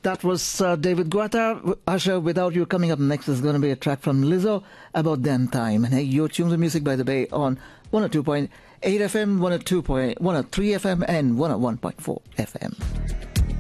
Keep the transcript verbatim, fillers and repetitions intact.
that was uh, David Guetta. Usher, Without You. Coming up next is going to be a track from Lizzo, About Damn Time. And hey, you're tuned to Music by the Bay on one oh two point eight F M, one oh two point one oh three F M, and one oh one point four F M.